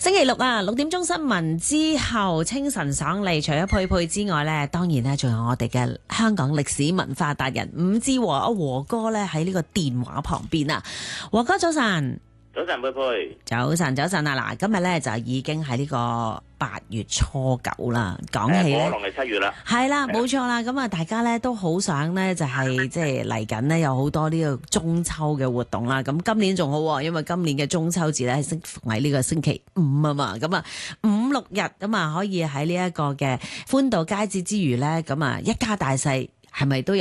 星期六啊，6點鐘新聞之後，清晨爽利，除咗佩佩之外呢，當然呢仲有我哋嘅香港歷史文化達人伍志和阿和哥呢喺呢個電話旁邊啊，和哥早晨。 早晨，佩佩。早晨啊！嗱，今日咧就已經係呢個8月初9啦。講起咧， 可能係7月啦。 係啦，冇錯啦。咁啊，大家咧都好想咧，就係即係嚟緊呢，有好多呢個中秋嘅活動啦。咁今年仲好，因為今年嘅中秋節咧係適逢喺呢個星期5啊嘛。咁啊，5、6日咁啊，可以喺呢一個嘅歡度佳節之餘咧，咁啊一家大細係咪都有